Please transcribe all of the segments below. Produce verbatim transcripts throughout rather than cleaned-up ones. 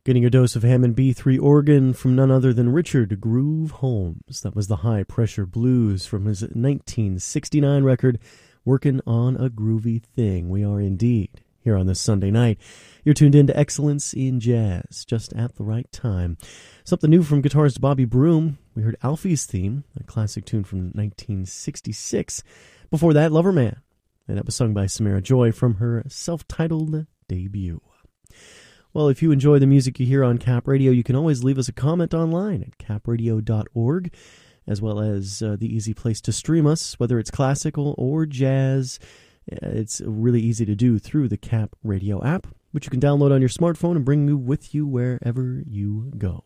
Getting your dose of Hammond B three organ from none other than Richard Groove Holmes. That was the High Pressure Blues from his nineteen sixty-nine record, Working on a Groovy Thing. We are indeed here on this Sunday night. You're tuned in to Excellence in Jazz, just at the right time. Something new from guitarist Bobby Broom. We heard Alfie's Theme, a classic tune from nineteen sixty-six. Before that, Loverman, and that was sung by Samara Joy from her self-titled debut. Well, if you enjoy the music you hear on Cap Radio, you can always leave us a comment online at cap radio dot org, as well as uh, the easy place to stream us, whether it's classical or jazz. It's really easy to do through the Cap Radio app, which you can download on your smartphone and bring with you wherever you go.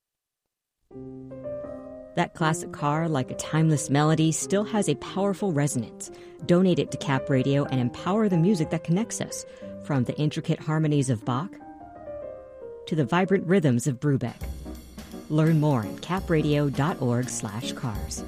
That classic car, like a timeless melody, still has a powerful resonance. Donate it to Cap Radio and empower the music that connects us, from the intricate harmonies of Bach to the vibrant rhythms of Brubeck. Learn more at cap radio dot org slash cars.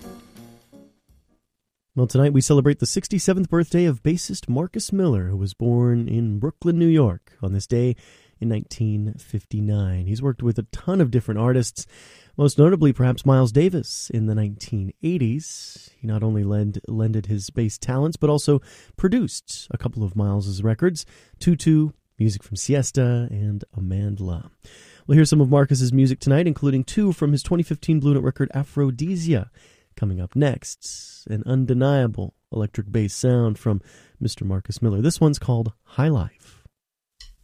Well, tonight we celebrate the sixty-seventh birthday of bassist Marcus Miller, who was born in Brooklyn, New York, on this day in nineteen fifty-nine. He's worked with a ton of different artists, most notably perhaps Miles Davis in the nineteen eighties. He not only lend, lended his bass talents, but also produced a couple of Miles's records, Tutu, music from Siesta, and Amandla. We'll hear some of Marcus's music tonight, including two from his twenty fifteen Blue Note record, Aphrodisia. Coming up next, an undeniable electric bass sound from Mister Marcus Miller. This one's called High Life.